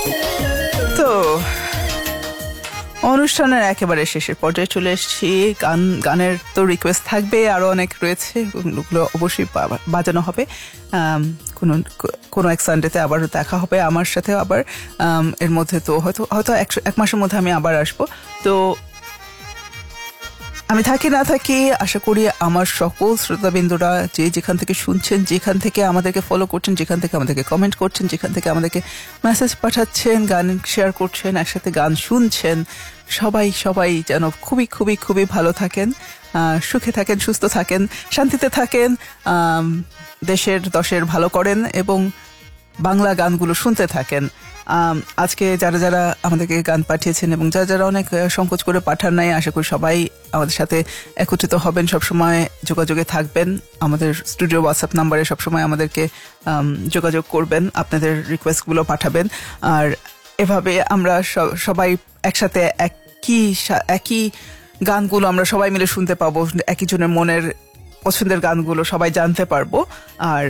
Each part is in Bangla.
তো অনুষ্ঠানের একেবারে শেষের পর্যায়ে চলে এসেছি। গানের তো রিকোয়েস্ট থাকবে, আরো অনেক রয়েছে, ওগুলো অবশ্যই বাজানো হবে। কোনো এক সানডেতে আবার দেখা হবে আমার সাথে আবার। এর মধ্যে তো হয়তো এক মাসের মধ্যে আমি আবার আসবো। তো আমি থাকি না থাকি, আশা করি আমার সকল শ্রোতাবিন্দুরা যে যেখান থেকে শুনছেন, যেখান থেকে আমাদেরকে ফলো করছেন, যেখান থেকে আমাদেরকে কমেন্ট করছেন, যেখান থেকে আমাদেরকে মেসেজ পাঠাচ্ছেন, গান শেয়ার করছেন, একসাথে গান শুনছেন, সবাই যেন খুবই খুবই খুবই ভালো থাকেন, সুখে থাকেন, সুস্থ থাকেন, শান্তিতে থাকেন, দেশের ভালো করেন এবং বাংলা গানগুলো শুনতে থাকেন। আজকে যারা আমাদেরকে গান পাঠিয়েছেন এবং যারা অনেক সংকোচ করে পাঠান নাই, আশা করি সবাই আমাদের সাথে একত্রিত হবেন, সবসময় যোগাযোগে থাকবেন। আমাদের স্টুডিও হোয়াটসঅ্যাপ নাম্বারে সবসময় আমাদেরকে যোগাযোগ করবেন, আপনাদের রিকোয়েস্টগুলো পাঠাবেন। আর এভাবে আমরা সবাই একসাথে একই গানগুলো আমরা সবাই মিলে শুনতে পাবো, একই জনের মনের পছন্দের গানগুলো সবাই জানতে পারবো। আর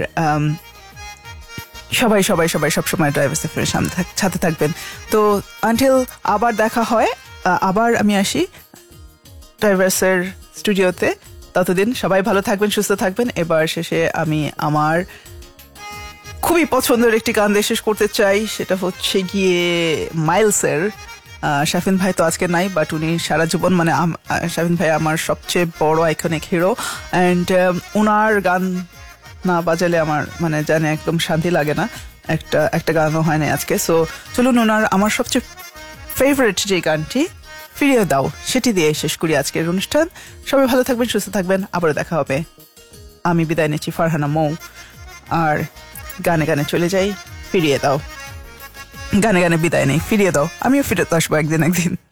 সবাই সবসময় ড্রাইভার্স এফএম সাথে থাকবেন। তো আনটিল আবার দেখা হয়, আবার আমি আসি ড্রাইভার্সের স্টুডিওতে। ততদিন সবাই ভালো থাকবেন, সুস্থ থাকবেন। এবার শেষে আমি আমার খুবই পছন্দের একটি গান দিয়ে শেষ করতে চাই, সেটা হচ্ছে গিয়ে মাইলসের। শাফিন ভাই তো আজকে নাই, বাট উনি সারা জীবন মানে শাফিন ভাই আমার সবচেয়ে বড় আইকনিক হিরো, অ্যান্ড ওনার গান না বাজালে আমার মানে জানে একদম শান্তি লাগে না, একটা গানও হয় না আজকে। সো চলুন ওনার আমার সবচেয়ে ফেভারিট যে গানটি ফিরিয়ে দাও সেটি দিয়ে শেষ করি আজকের অনুষ্ঠান। সবাই ভালো থাকবেন, সুস্থ থাকবেন, আবারও দেখা হবে। আমি বিদায় নিচ্ছি, ফারহানা মৌ। আর গানে গানে চলে যাই, ফিরিয়ে দাও। গানে গানে বিদায় নেই, ফিরিয়ে দাও। আমিও ফিরে আসবো একদিন।